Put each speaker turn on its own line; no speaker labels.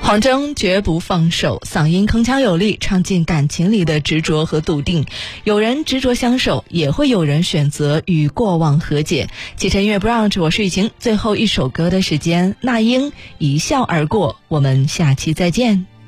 狂争绝不放手，嗓音铿锵有力，唱尽感情里的执着和笃定。有人执着相守，也会有人选择与过往和解。启程音乐 brunch， 我是雨晴。最后一首歌的时间，那英一笑而过，我们下期再见。